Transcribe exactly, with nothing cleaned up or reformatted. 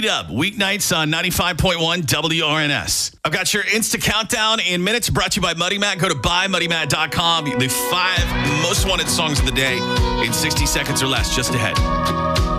P-Dub, weeknights on ninety-five point one W R N S. I've got your Insta Countdown in minutes, brought to you by Muddy Matt. Go to buy muddy matt dot com. The five most wanted songs of the day in sixty seconds or less, just ahead.